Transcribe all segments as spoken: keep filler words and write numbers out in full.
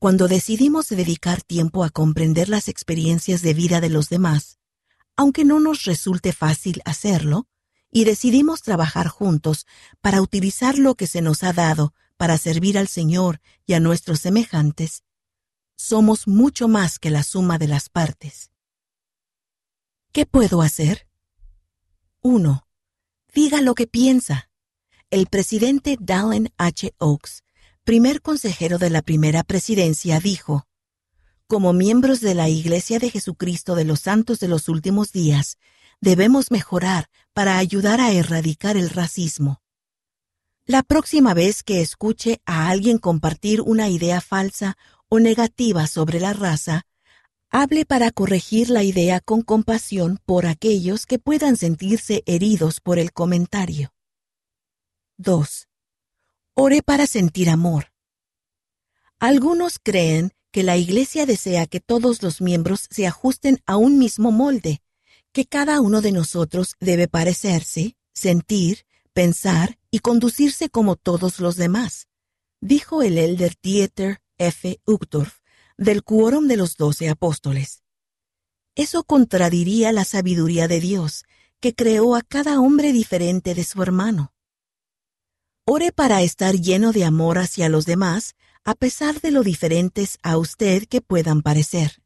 Cuando decidimos dedicar tiempo a comprender las experiencias de vida de los demás, aunque no nos resulte fácil hacerlo, y decidimos trabajar juntos para utilizar lo que se nos ha dado para servir al Señor y a nuestros semejantes, somos mucho más que la suma de las partes. ¿Qué puedo hacer? uno. Diga lo que piensa. El presidente Dallin H. Oaks, primer consejero de la primera presidencia, dijo: como miembros de la Iglesia de Jesucristo de los Santos de los Últimos Días, debemos mejorar para ayudar a erradicar el racismo. La próxima vez que escuche a alguien compartir una idea falsa o negativa sobre la raza, hable para corregir la idea con compasión por aquellos que puedan sentirse heridos por el comentario. dos. Ore para sentir amor. Algunos creen que la Iglesia desea que todos los miembros se ajusten a un mismo molde, que cada uno de nosotros debe parecerse, sentir, pensar y conducirse como todos los demás, dijo el elder Dieter F. Uchtdorf del Quórum de los Doce Apóstoles. Eso contradiría la sabiduría de Dios, que creó a cada hombre diferente de su hermano. Ore para estar lleno de amor hacia los demás, a pesar de lo diferentes a usted que puedan parecer.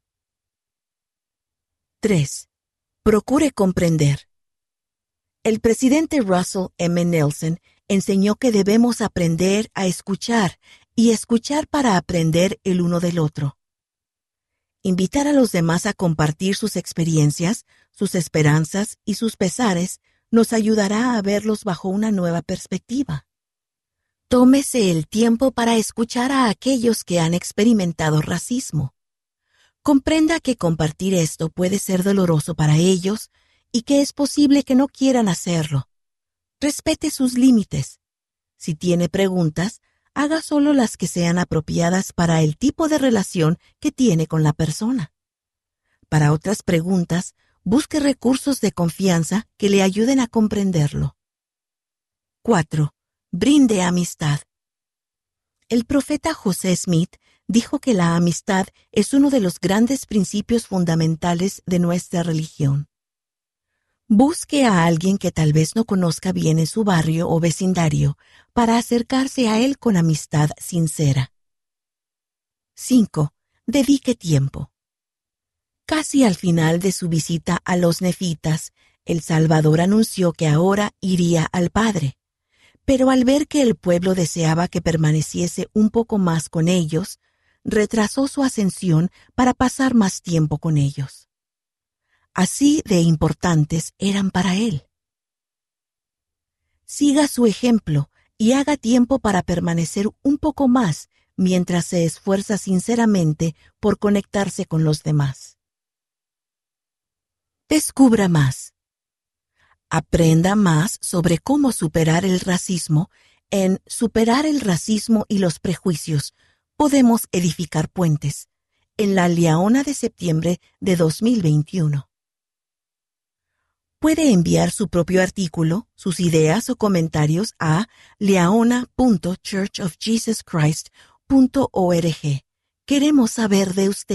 tres. Procure comprender. El presidente Russell M. Nelson enseñó que debemos aprender a escuchar y escuchar para aprender el uno del otro. Invitar a los demás a compartir sus experiencias, sus esperanzas y sus pesares nos ayudará a verlos bajo una nueva perspectiva. Tómese el tiempo para escuchar a aquellos que han experimentado racismo. Comprenda que compartir esto puede ser doloroso para ellos y que es posible que no quieran hacerlo. Respete sus límites. Si tiene preguntas, haga solo las que sean apropiadas para el tipo de relación que tiene con la persona. Para otras preguntas, busque recursos de confianza que le ayuden a comprenderlo. cuatro. Brinde amistad. El profeta José Smith dijo que la amistad es uno de los grandes principios fundamentales de nuestra religión. Busque a alguien que tal vez no conozca bien en su barrio o vecindario para acercarse a él con amistad sincera. cinco. Dedique tiempo. Casi al final de su visita a los nefitas, el Salvador anunció que ahora iría al Padre. Pero al ver que el pueblo deseaba que permaneciese un poco más con ellos, retrasó su ascensión para pasar más tiempo con ellos. Así de importantes eran para él. Siga su ejemplo y haga tiempo para permanecer un poco más mientras se esfuerza sinceramente por conectarse con los demás. Descubra más. Aprenda más sobre cómo superar el racismo en Superar el racismo y los prejuicios. Podemos edificar puentes, en la Liaona de septiembre de dos mil veintiuno. Puede enviar su propio artículo, sus ideas o comentarios a liaona punto church of jesus christ punto org. Queremos saber de usted.